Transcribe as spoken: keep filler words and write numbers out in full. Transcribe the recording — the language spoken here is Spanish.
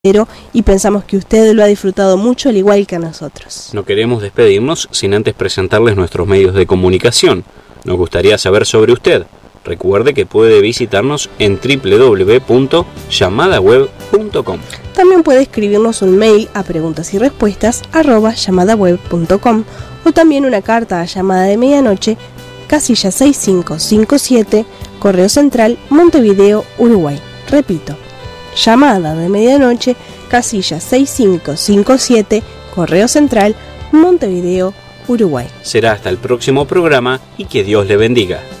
y pensamos que usted lo ha disfrutado mucho al igual que a nosotros. No queremos despedirnos sin antes presentarles nuestros medios de comunicación. Nos gustaría saber sobre usted. Recuerde que puede visitarnos en doble u doble u doble u punto llamada web punto com. También puede escribirnos un mail a preguntas y respuestas arroba llamada web punto com o también una carta a Llamada de Medianoche, casilla seis cinco cinco siete, Correo Central, Montevideo, Uruguay. Repito, Llamada de Medianoche, casilla seis cinco cinco siete, Correo Central, Montevideo, Uruguay. Será hasta el próximo programa y que Dios le bendiga.